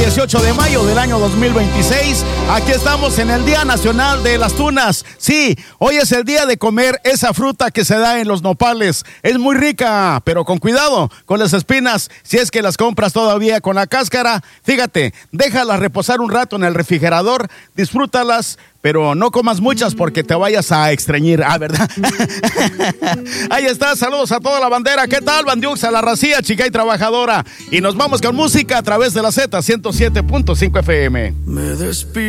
18 de mayo del año 2026. Aquí estamos en el Día Nacional de las Tunas. Sí, hoy es el día de comer esa fruta que se da en los nopales. Es muy rica, pero con cuidado con las espinas. Si es que las compras todavía con la cáscara, fíjate, déjalas reposar un rato en el refrigerador, disfrútalas, pero no comas muchas porque te vayas a estreñir. Ah, ¿verdad? Ahí está, saludos a toda la bandera. ¿Qué tal, Bandiux? A la racía, chica y trabajadora. Y nos vamos con música a través de la Z 107.5 FM. Me despido.